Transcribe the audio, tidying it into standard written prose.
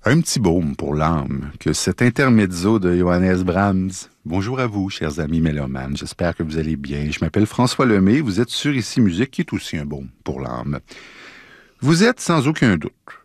Un petit baume pour l'âme que cet intermezzo de Johannes Brahms. Bonjour à vous, chers amis mélomanes. J'espère que vous allez bien. Je m'appelle François Lemay. Vous êtes sur Ici Musique, qui est aussi un baume pour l'âme. Vous êtes sans aucun doute